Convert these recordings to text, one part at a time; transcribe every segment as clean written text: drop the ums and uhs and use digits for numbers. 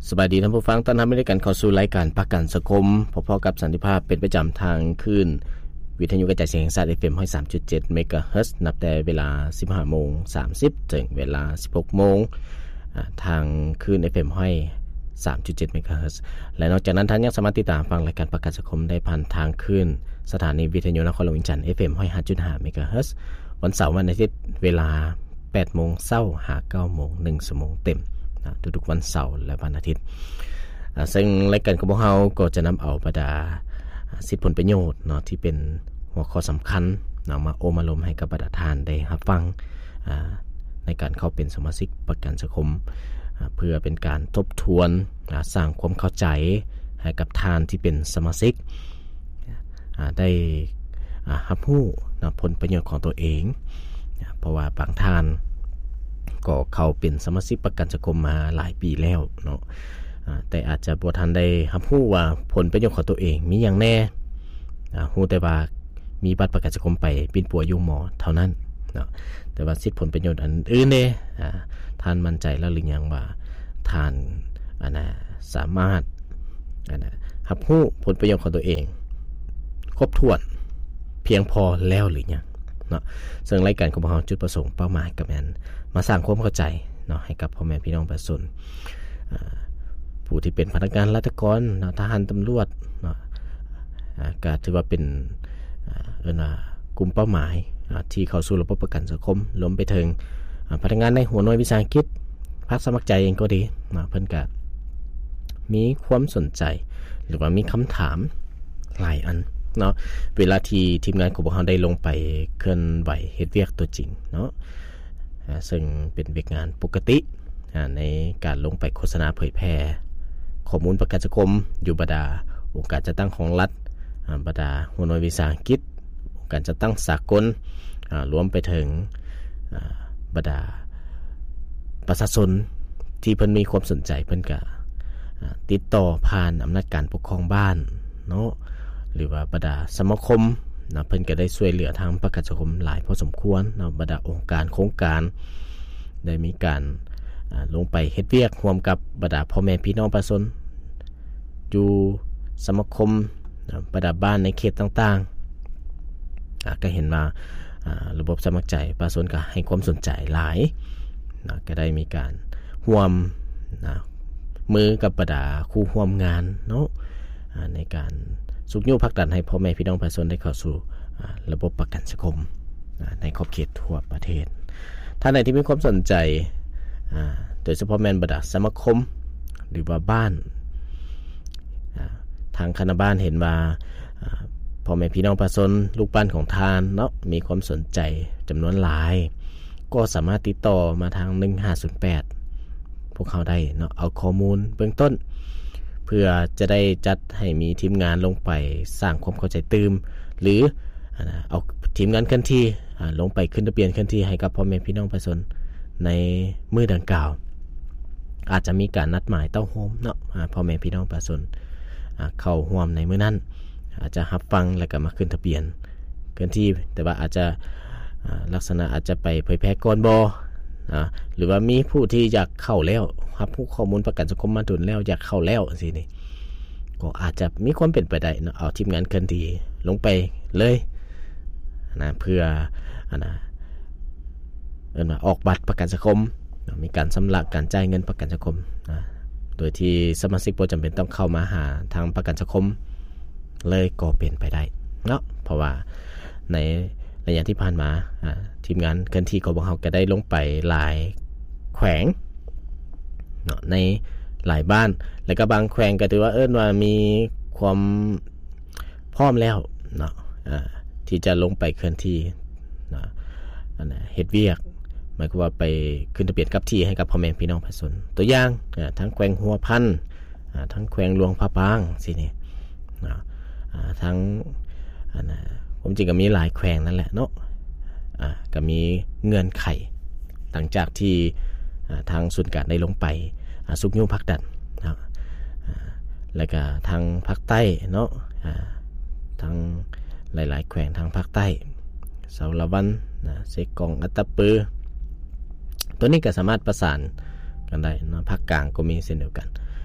สบายดีท่านผู้ฟังต้อนรับในการเข้าสู่รายการประกันสังคมพอๆกับสันติภาพเป็นประจำทางคลื่นวิทยุกระจายเสียงแห่งชาติ FM 103.7 เมกะเฮิรตซ์นับแต่เวลา 15:30 ถึงเวลา 16:00 นทางคลื่น FM 103.7 เมกะเฮิรตซ์และนอกจากนั้นท่านยังสามารถติดตามฟังรายการประกันสังคมได้ผ่านทางคลื่นสถานีวิทยุนครหลวงวิงจันทร์ FM 105.5 เมกะเฮิรตซ์วันเสาร์วันอาทิตย์เวลา 8:00 นเช้าหา 9:00 น1ชั่วโมงเต็มทุกๆวันเสาร์และวันอาทิตย์ซึ่งรายการของพวกเราก็จะนำเอาบรรดาสิทธิผลประโยชน์เนาะที่เป็นหัวข้อสำคัญนำมาโอมาลมให้กับบรรดาท่านได้รับฟังในการเข้าเป็นสมาชิกประกันสังคมเพื่อเป็นการทบทวนสร้างความเข้าใจให้กับท่านที่เป็นสมาชิกได้รับรู้ผลประโยชน์ของตัวเองเพราะว่าบางท่านก็เข้าเป็นสมาชิกประกันสังคมมาหลายปีแล้วเนาะแต่อาจจะบ่ทันได้รับรู้ว่าผลประโยชน์ของตัวเองมีอย่างแน่รู้แต่ว่ามีบัตรประกันสังคมไปปิ่นปัวอยู่หมอเท่านั้นเนาะแต่ว่าสิทธิผลประโยชน์อันอื่นเนี่ยท่านมั่นใจแล้วหรือยังว่าท่านสามารถรับรู้ผลประโยชน์ของตัวเองครบถ้วนเพียงพอแล้วหรือยังเนาะซึ่งรายการของเราจุดประสงค์เป้าหมายกับนั้นมาสร้างความเข้าใจเนาะให้กับพ่อแม่พี่น้องประชาชนผู้ที่เป็นพนักงานราชการทหารตำรวจเนาะก็ถือว่าเป็นกลุ่มเป้าหมายที่เข้าสู่ระบบประกันสังคมรวมไปถึงพนักงานในหัวหน่วยวิสาหกิจภาคสมัครใจเองก็ดีเพิ่นก็มีความสนใจหรือว่ามีคำถามหลายอันเนาะเวลาที่ทีมงานของพวกเราได้ลงไปเคลื่อนไหวเฮ็ดเวียกตัวจริงเนาะซึ่งเป็นเวียกงานปกติในการลงไปโฆษณาเผยแพร่ข้อมูลประกันสังคมอยู่บรรดาองค์การจัดตั้งของรัฐบรรดาหัวหน่วยวิสาหกิจองค์การจัดตั้งสากลรวมไปถึงบรรดาประชาชนที่เพิ่นมีความสนใจเพิ่นก็ติดต่อผ่านอำนาจการปกครองบ้านเนาะหรือว่าบรรดาสมาคมนะเพิ่นก็ได้ช่วยเหลือทางประกันสังคมหลายพอสมควรนะบรรดาองค์การโครงการได้มีการลงไปเฮ็ดเวียกร่วมกับบรรดาพ่อแม่พี่น้องประชาชนอยู่สมาคมบรรดาบ้านในเขตต่างๆก็เห็นว่าระบบสมัครใจประชาชนก็ให้ความสนใจหลายก็ได้มีการร่วมมือกับบรรดาคู่ร่วมงานเนาะในการสุขยุผลักดันให้พ่อแม่พี่น้องประชาชนได้เข้าสู่ระบบประกันสังคมในขอบเขตทั่วประเทศท่านใดที่มีความสนใจโดยเฉพาะแม่นบรรดาสมาคมหรือว่าบ้านทางคณะบ้านเห็นว่าพ่อแม่พี่น้องประชาชนลูกบ้านของทานเนาะมีความสนใจจำนวนหลายก็สามารถติดต่อมาทาง1508พวกเขาได้เนาะเอาข้อมูลเบื้องต้นเพื่อจะได้จัดให้มีทีมงานลงไปสร้างความเข้าใจตื่มหรือเอาทีมงานเคลื่อนที่ลงไปขึ้นทะเบียนเคลื่อนที่ให้กับพ่อแม่พี่น้องประชาชนในมื้อดังกล่าวอาจจะมีการนัดหมายเต้าโฮมเนาะพ่อแม่พี่น้องประชาชนเข้าร่วมในมื้อนั้นอาจจะรับฟังแล้วก็มาขึ้นทะเบียนเคลื่อนที่แต่ว่าอาจจะลักษณะอาจจะไปเผยแพร่ก่อนบ่หรือว่ามีผู้ที่อยากเข้าแล้วครับผู้ข้อมูลประกันสังคมมาถึงแล้วอยากเข้าแล้วสินี่ก็อาจจะมีความเป็นไปได้เนาะเอาทีมงานเคลื่อนที่ลงไปเลยนะเพื่อออกบัตรประกันสังคมมีการชำระการจ่ายเงินประกันสังคมโดยที่สมาชิกบ่จำเป็นต้องเข้ามาหาทางประกันสังคมเลยก็เป็นไปได้เนาะเพราะว่าในระยะที่ผ่านมาทีมงานเคลื่อนที่ของพวกเราก็ได้ลงไปหลายแขวงเนาะในหลายบ้านแล้วก็บางแขวงก็ถือว่าว่ามีความพร้อมแล้วเนาะที่จะลงไปเคลื่อนที่เฮ็ดเวียกหมายความว่าไปขึ้นทะเบียนกับที่ให้กับพ่อแม่พี่น้องประชาชนตัวอย่างทั้งแขวงหัวพันทั้งแขวงหลวงพระบางสินี่ทั้งผมจริงก็มีหลายแขวงนั่นแหละเนาะก็มีเงื่อนไขหลังจากที่ทางส่วนกลางได้ลงไปสุขยุผลักดันนะแล้วก็ทางภาคใต้เนาะทางหลายๆแขวงทางภาคใต้เสาละวันเสกองอัตตปือตัวนี้ก็สามารถประสานกันได้นะภาคกลางก็มีเช่นเดียวกัน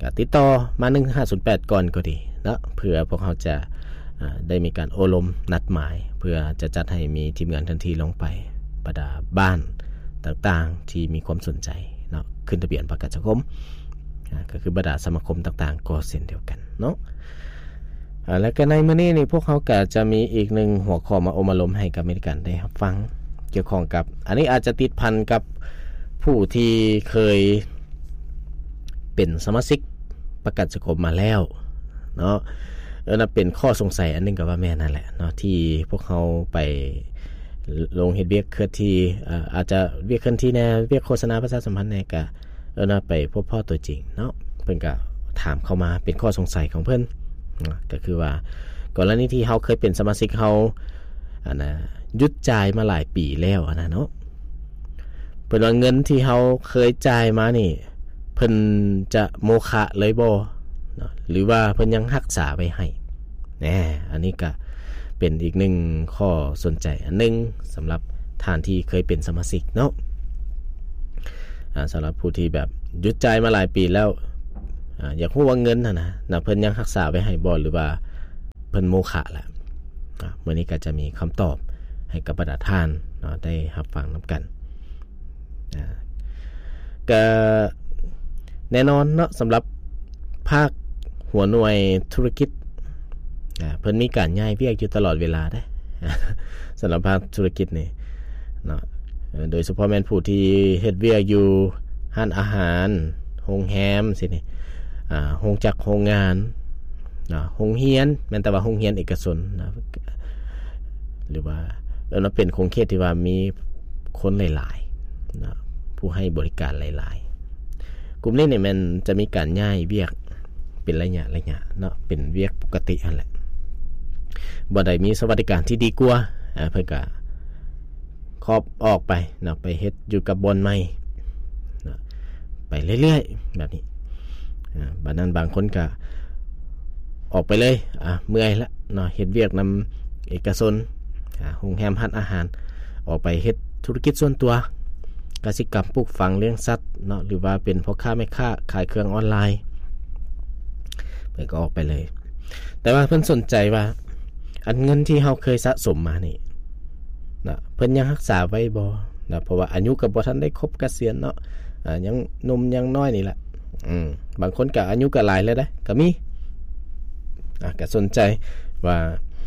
ก็ติดต่อมา1508ก่อนก็ดีเนาะเพื่อพวกเขาจะได้มีการโอลมนัดหมายเพื่อจะจัดให้มีทีมงานทันทีลงไปบรรดาบ้านต่างๆที่มีความสนใจเนาะขึ้นทะเบียนประกันสังคมก็คือบรรดาสมาคมต่างๆก็เช่นเดียวกันเนาะแล้วก็ในมื้อนี้นี่พวกเขาก็จะมีอีกหนึ่งหัวข้อมาอบรมให้กับอเมริกันได้รับฟังเกี่ยวข้องกับอันนี้อาจจะติดพันกับผู้ที่เคยเป็นสมาชิกประกันสังคมมาแล้วเนาะนั่นเป็นข้อสงสัยอันนึงก็ว่าแม่นั่นแหละเนาะที่พวกเขาไปลงเฮ็ดเวียกเคลื่อนที่อาจจะเวียกเคลื่อนที่แน่เวียกโฆษณาประชาสัมพันธ์แน่ก็นะไปพบพ่อตัวจริงเนาะเพิ่นก็ถามเข้ามาเป็นข้อสงสัยของเพิ่นก็คือว่าก่อนหน้านี้ที่เฮาเคยเป็นสมาชิกเฮาหยุดจ่ายมาหลายปีแล้วนะเนาะเพิ่นว่าเงินที่เฮาเคยจ่ายมานี่เพิ่นจะโมฆะเลยบ่เนาะหรือว่าเพิ่นยังรักษาไว้ให้แน่อันนี้ก็เป็นอีกหนึ่งข้อสนใจอันนึงสำหรับท่านที่เคยเป็นสมาชิกเนาะสำหรับผู้ที่แบบหยุดจ่ายมาหลายปีแล้วอยากรู้ว่าเงินนะเพิ่นยังรักษาไว้ให้บ่หรือว่าเพิ่นโมฆะแหละมื้อนี้ก็จะมีคำตอบให้กับบรรดาท่านได้รับฟังนํากันก็แน่นอนเนาะสำหรับภาคหัวหน่วยธุรกิจเพิ่นมีการย้ายเวียกอยู่ตลอดเวลาได้ สำหรับภาคธุรกิจนี่เนาะโดยเฉพาะแม่นผู้ที่เฮ็ดเวียกอยู่ร้านอาหารโรงแรมสินี่โรงจักรโรงงานโรงเรียนแม้แต่ว่าโรงเรียนเอกชนนะหรือว่าแล้วเป็นโครงเขตที่ว่ามีคนหลายๆนะผู้ให้บริการหลายๆกลุ่มนี้เนี่ยมันจะมีการย้ายเวียกเป็นระยะเนาะเป็นเวียกปกตินั่นแหละบ่ได้มีสวัสดิการที่ดีกว่าเพิ่นก็ขอบออกไปเนาะไปเฮ็ดอยู่กับบอนใหม่นะไปเรื่อยๆแบบนี้บัดนั้นบางคนก็ออกไปเลยเมื่อยละเนาะเฮ็ดเวียกนำเอกชนโรงแรมร้านอาหารออกไปเฮ็ดธุรกิจส่วนตัวกสิกรรมปลูกฝังเลี้ยงสัตว์เนาะหรือว่าเป็นพ่อค้าแม่ค้าขายเครื่องออนไลน์เพิ่นก็ออกไปเลยแต่ว่าเพิ่นสนใจว่าอันเงินที่เฮาเคยสะสมมานี่นะเพิ่นยังรักษาไว้บ่นะเพราะว่าอายุก็บ่ทันได้ครบเกษียณเนาะยังหนุ่มยังน้อยนี่แหละบางคนก็อายุก็หลายแล้วได้ก็มีก็สนใจว่า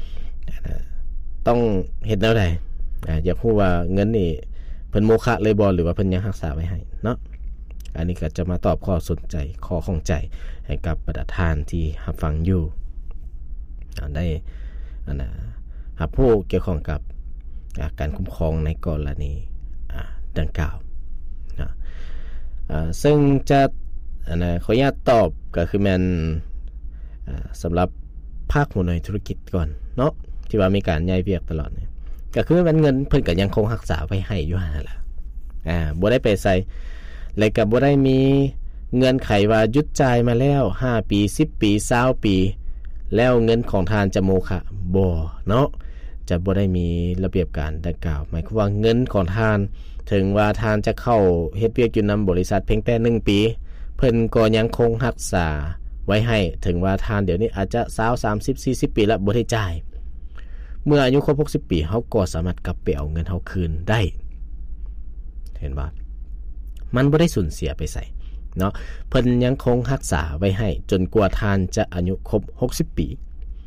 ต้องเฮ็ดแนวใดอยากรู้ว่าเงินนี่เพิ่นโมฆะเลยบ่หรือว่าเพิ่นยังรักษาไว้ให้เนาะอันนี้ก็จะมาตอบข้อสนใจข้อข้องใจให้กับบรรดาท่านที่รับฟังอยู่ได้รับผู้เกี่ยวข้องกับการคุ้มครองในกรณีดังกล่าวนะซึ่งจะขออนุญาตตอบก็คือมันสำหรับภาคหัวหน่วยธุรกิจก่อนเนาะที่ว่ามีการย้ายเวียกตลอดเนี่ยก็คือมันเงินเพิ่นก็ยังคงรักษาไว้ให้อยู่นั่นแหละบ่ได้ไปใส่แล้วก็บ่ได้มีเงื่อนไขว่าหยุดจ่ายมาแล้ว5ปี10ปี20ปีแล้วเงินของทานจะโมฆะบ่เนาะจะบ่ได้มีระเบียบการดังกล่าวหมายความว่าเงินของทานถึงว่าทานจะเข้าเฮ็ดเวียกอยู่นำบริษัทเพียงแต่1ปีเพิ่นก็ยังคงรักษาไว้ให้ถึงว่าทานเดี๋ยวนี้อาจจะ20 30 40ปีแล้วบ่ได้จ่ายเมื่ออายุครบ60ปีเฮาก็สามารถกลับไปเอาเงินเฮาคืนได้เห็นบ่มันบ่ได้สูญเสียไปไสเนาะเพิ่นยังคงรักษาไว้ให้จนกว่าทานจะอายุครบ60ปี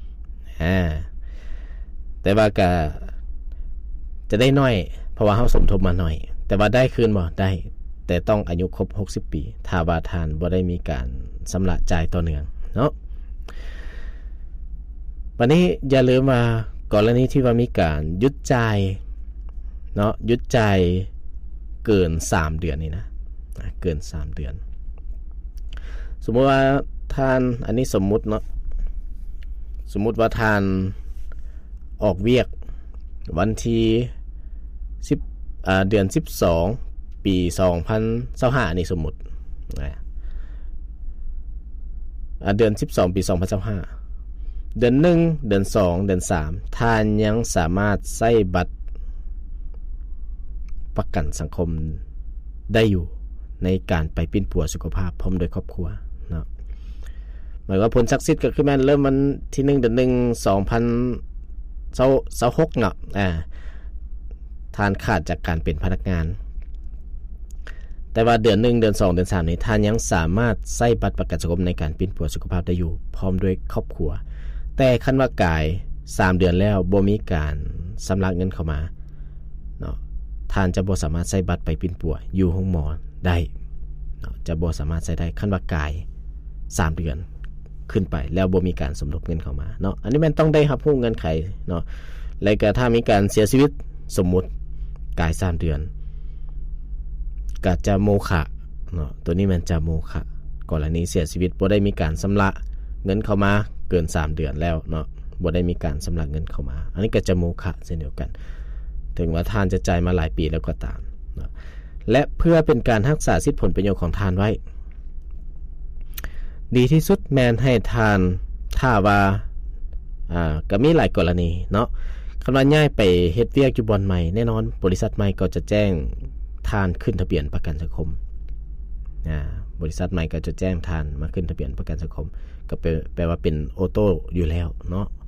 แต่ว่าก็จะได้น้อยเพราะว่าเฮาสมทบมาน้อยแต่ว่าได้คืนบ่ได้แต่ต้องอายุครบ60ปีถ้าว่าทานบ่ได้มีการชำระจ่ายต่อเนื่องเนาะวันนี้อย่าลืมว่ากรณีที่ว่ามีการหยุดจ่ายเนาะหยุดจ่ายเกิน3เดือนนี่นะเกิน3เดือนสมมุติว่าทานอันนี้สมมุติเนาะสมมุติว่าทานออกเวียกวันที่10เดือน12ปี2025นี่สมมุติเดือน12ปี2025เดือน1เดือน2เดือน3ท่านยังสามารถใช้บัตรประกันสังคมได้อยู่ในการไปปิ้นปัวสุขภาพพร้อมโดยครอบครัวเนาะหมายว่าผลศักดิ์สิทธิ์ก็คือแม่นเริ่มวันที่1เดือน1 2026เนาะท่านขาดจากการเป็นพนักงานแต่ว่าเดือน1เดือน2เดือน3นี้ท่านยังสามารถใช้บัตรประกันสังคมในการปิ้นปัวสุขภาพได้อยู่พร้อมด้วยครอบครัวแต่คันว่ากาย3เดือนแล้วบ่มีการชำระเงินเข้ามาเนาะท่านจะบ่สามารถใช้บัตรไปปิ้นปัวอยู่ห้องหมอได้เนาะจะบ่สามารถใช้ได้คันว่ากาย3เดือนขึ้นไปแล้วบ่มีการสมทบเงินเข้ามาเนาะอันนี้มันต้องได้รับรู้เงื่อนไขเนาะแล้วก็ถ้ามีการเสียชีวิตสมมุติกาย3เดือนก็จะโมฆะเนาะตัวนี้มันจะโมฆะกรณีเสียชีวิตบ่ได้มีการชำระเงินเข้ามาเกิน3เดือนแล้วเนาะบ่ได้มีการชำระเงินเข้ามาอันนี้ก็จะโมฆะเช่นเดียวกันถึงว่าท่านจะจ่ายมาหลายปีแล้วก็ตามเนาะและเพื่อเป็นการรักษาสิทธิผลประโยชน์ของท่านไว้ดีที่สุดแม่นให้ท่านถ้าว่าก็มีหลายกรณีเนาะคันว่าย้ายไปเฮ็ดเวียกอยู่บ่อนใหม่แน่นอนบริษัทใหม่ก็จะแจ้งท่านขึ้นทะเบียนประกันสังคมบริษัทใหม่ก็จะแจ้งท่านมาขึ้นทะเบียนประกันสังคมก็แปลว่าเป็นออโต้อยู่แล้วเนาะ